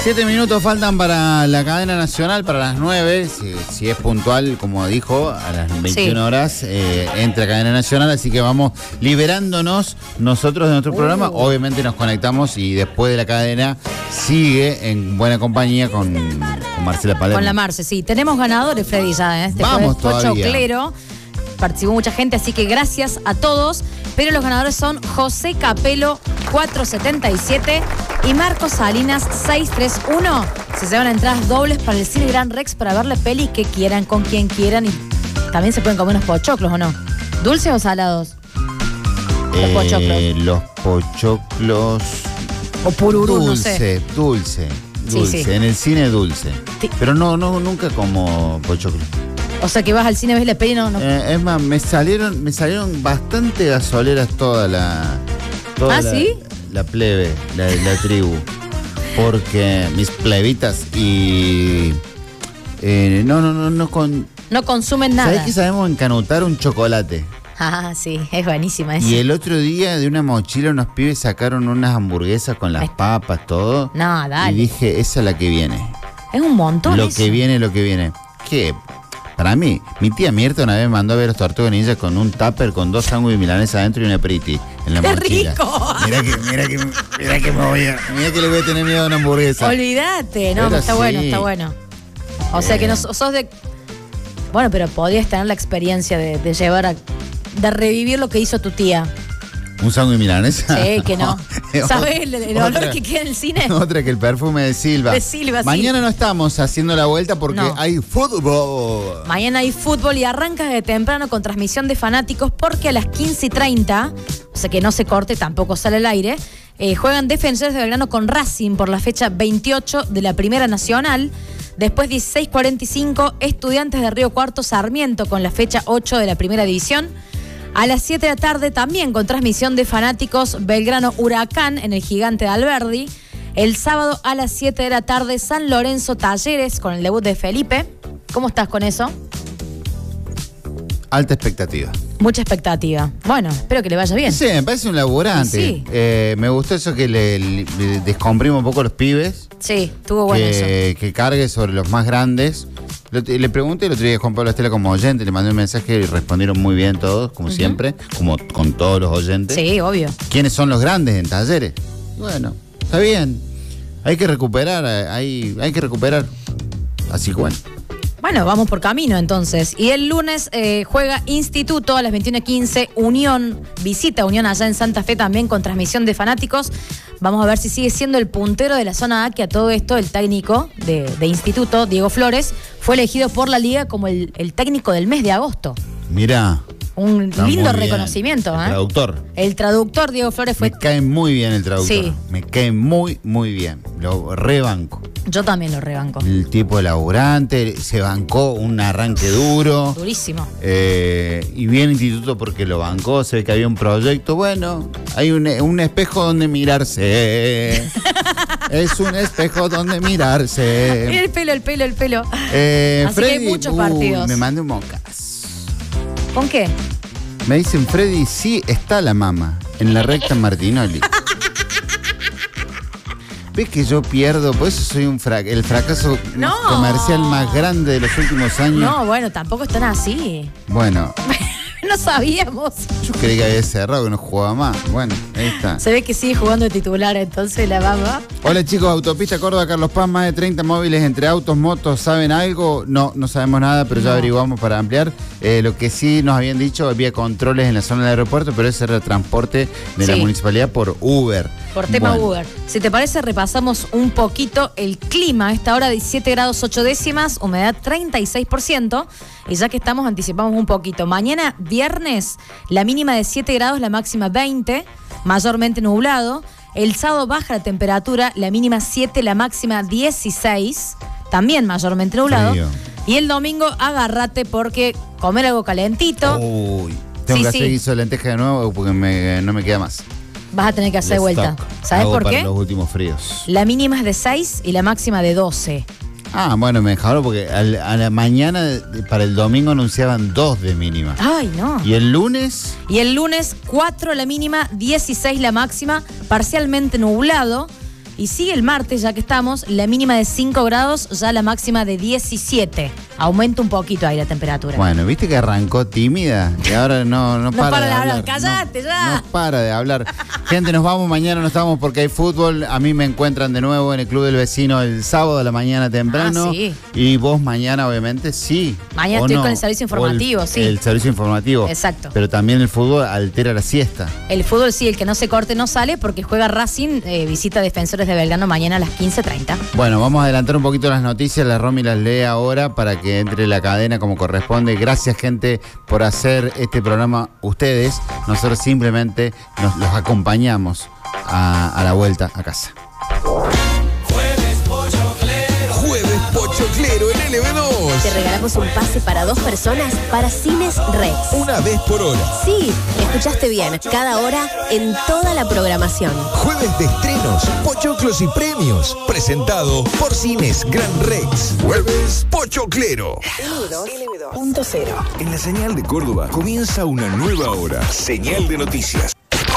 7 minutos faltan para la cadena nacional, para las 9, si es puntual, como dijo, a las 21 horas entra cadena nacional, así que vamos liberándonos nosotros de nuestro programa. Obviamente nos conectamos y después de la cadena sigue en buena compañía con Marcela Palermo. Con la Marce, sí. Tenemos ganadores, Freddy, ya, ¿eh? Vamos todavía. Pochoclero. Participó mucha gente, así que gracias a todos. Pero los ganadores son José Capelo, 477, y Marcos Salinas, 631. Se llevan entradas dobles para el Cine Gran Rex para ver la peli que quieran, con quien quieran. Y también se pueden comer unos pochoclos, ¿o no? ¿Dulces o salados? Los pochoclos. Los pochoclos. O pururú, dulce, no sé. Dulce. Sí. En el cine dulce. Sí. Pero no, nunca como pochoclo. O sea que vas al cine, ves la peli, no. Es más, me salieron bastante gasoleras toda la. ¿Sí? La plebe, la tribu. Porque mis plebitas y. No consumen nada. ¿Sabés que sabemos encanutar un chocolate? Ah, sí, es buenísima esa. Y el otro día de una mochila unos pibes sacaron unas hamburguesas con las papas, todo. No, dale. Y dije, esa es la que viene. Es un montón Lo eso. que viene. ¿Qué? Para mí, mi tía Mirta una vez me mandó a ver los tortugas ninja con un tupper con 2 sándwiches milanesas adentro y una pretty en la ¡Qué mochila. rico! Mira que le voy a tener miedo a una hamburguesa. Olvídate, no, Pero está sí. bueno. O sea que no sos de... Bueno, pero podrías tener la experiencia de llevar de revivir lo que hizo tu tía. ¿Un sándwich milanesa? Sí, que no. ¿Sabes el olor que queda en el cine? Otra que el perfume de Silva. De Silva, sí. Mañana no estamos haciendo la vuelta porque No. hay fútbol. Mañana hay fútbol y arranca de temprano con transmisión de fanáticos porque a las 15:30, o sea que no se corte, tampoco sale al aire, juegan Defensores de Belgrano con Racing por la fecha 28 de la Primera Nacional. Después 16:45, Estudiantes de Río Cuarto Sarmiento con la fecha 8 de la Primera División. A las 7 de la tarde también con transmisión de fanáticos Belgrano Huracán en el Gigante de Alberdi. El sábado a las 7 de la tarde San Lorenzo Talleres con el debut de Felipe. ¿Cómo estás con eso? Alta expectativa. Mucha expectativa. Bueno, espero que le vaya bien. Sí, me parece un laburante. Sí. Me gustó eso que le descomprime un poco a los pibes. Sí, estuvo bueno eso. Que cargue sobre los más grandes. Le pregunté el otro día a Juan Pablo Estela como oyente, le mandé un mensaje y respondieron muy bien todos, como siempre, como con todos los oyentes. Sí, obvio. ¿Quiénes son los grandes en Talleres? Bueno, está bien. Hay que recuperar, hay que recuperar. Así que bueno. Bueno, vamos por camino entonces. Y el lunes juega Instituto a las 21:15, Unión, visita Unión allá en Santa Fe también con transmisión de fanáticos. Vamos a ver si sigue siendo el puntero de la zona A, que a todo esto el técnico de Instituto, Diego Flores, fue elegido por la liga como el técnico del mes de agosto. Mirá. Un Está lindo muy bien. reconocimiento. El traductor. El traductor Diego Flores fue... Me cae muy bien el traductor. Sí. Me cae muy bien. Lo rebanco. Yo también lo rebanco. El tipo laburante, se bancó un arranque duro. Durísimo. Y bien Instituto porque lo bancó, se ve que había un proyecto. Bueno, hay un espejo donde mirarse. Es un espejo donde mirarse. Mira el pelo. Así Freddy, que hay muchos partidos. Me mandé un mocas. ¿Con qué? Me dicen, Freddy, sí está la mama en la recta Martinoli. ¿Ves que yo pierdo? Por eso soy el fracaso comercial más grande de los últimos años. No, bueno, tampoco están así. Bueno. No sabíamos. Yo creí que había cerrado, que no jugaba más. Bueno, ahí está. Se ve que sigue jugando de titular, entonces la baba. Hola chicos, Autopista Córdoba, Carlos Paz, más de 30 móviles entre autos, motos, ¿saben algo? No sabemos nada, pero ya averiguamos para ampliar. Lo que sí nos habían dicho, había controles en la zona del aeropuerto, pero ese era el transporte de la municipalidad por Uber. Por tema Uber. Si te parece, repasamos un poquito el clima. A esta hora 17 grados 8 décimas, humedad 36%. Y ya que estamos, anticipamos un poquito. Mañana, viernes, la mínima de 7 grados, la máxima 20, mayormente nublado. El sábado baja la temperatura, la mínima 7, la máxima 16, también mayormente nublado. Frío. Y el domingo, agárrate porque comer algo calentito. Uy, tengo que hacer guiso de lenteja de nuevo porque no me queda más. Vas a tener que hacer vuelta. ¿Sabes por qué? Para los últimos fríos. La mínima es de 6 y la máxima de 12. Ah, bueno, me dejaron porque a la mañana para el domingo anunciaban 2 de mínima. Ay, no. ¿Y el lunes? Y el lunes 4 la mínima, 16 la máxima, parcialmente nublado. Y sigue el martes, ya que estamos, la mínima de 5 grados, ya la máxima de 17. Aumenta un poquito ahí la temperatura. Bueno, viste que arrancó tímida y ahora no para de hablar. Cállate ya. No para de hablar. Gente, nos vamos mañana, no estamos porque hay fútbol. A mí me encuentran de nuevo en el Club del Vecino el sábado a la mañana temprano. Sí. Y vos mañana, obviamente, sí. Mañana estoy con el servicio informativo, sí. El servicio informativo. Exacto. Pero también el fútbol altera la siesta. El fútbol sí, el que no se corte no sale porque juega Racing, visita a Defensores de Belgrano mañana a las 15:30. Bueno, vamos a adelantar un poquito las noticias. La Romy las lee ahora para que entre la cadena como corresponde. Gracias, gente, por hacer este programa ustedes. Nosotros simplemente los acompañamos a la vuelta a casa. Jueves Pochoclero en LB2. Te regalamos un pase para 2 personas para Cines Rex. Una vez por hora. Sí, escuchaste bien. Cada hora en toda la programación. Jueves de estrenos, pochoclos y premios. Presentado por Cines Gran Rex. Jueves Pochoclero. LB2.0. En la señal de Córdoba comienza una nueva hora. Señal de noticias.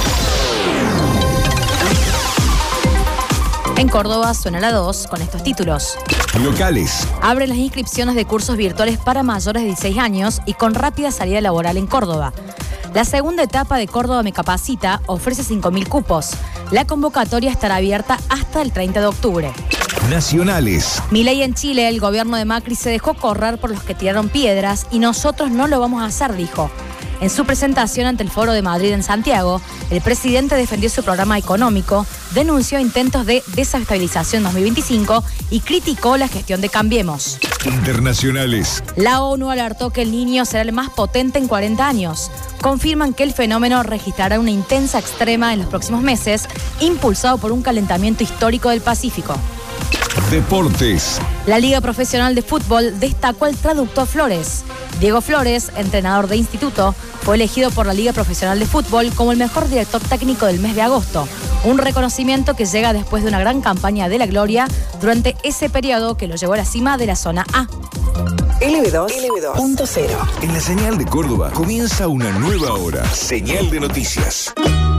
En Córdoba suena la 2 con estos títulos. Locales. Abren las inscripciones de cursos virtuales para mayores de 16 años y con rápida salida laboral en Córdoba. La segunda etapa de Córdoba Me Capacita ofrece 5.000 cupos. La convocatoria estará abierta hasta el 30 de octubre. Nacionales. Milei en Chile, el gobierno de Macri se dejó correr por los que tiraron piedras y nosotros no lo vamos a hacer, dijo. En su presentación ante el Foro de Madrid en Santiago, el presidente defendió su programa económico, denunció intentos de desestabilización 2025 y criticó la gestión de Cambiemos. Internacionales. La ONU alertó que el Niño será el más potente en 40 años. Confirman que el fenómeno registrará una intensa extrema en los próximos meses, impulsado por un calentamiento histórico del Pacífico. Deportes. La Liga Profesional de Fútbol destacó al traductor Flores. Diego Flores, entrenador de instituto, fue elegido por la Liga Profesional de Fútbol como el mejor director técnico del mes de agosto. Un reconocimiento que llega después de una gran campaña de la gloria durante ese periodo que lo llevó a la cima de la zona A. LB2.0. En la señal de Córdoba comienza una nueva hora. Señal de noticias.